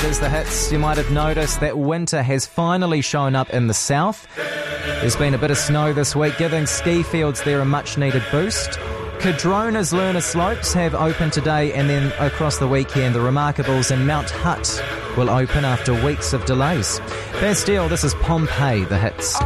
It is the hits. You might have noticed that winter has finally shown up in the south. There's been a bit of snow this week, giving ski fields there a much-needed boost. Cardrona's Lunar Slopes have opened today, and then across the weekend, the Remarkables in Mount Hutt will open after weeks of delays. Bastille, this is Pompeii, the hits.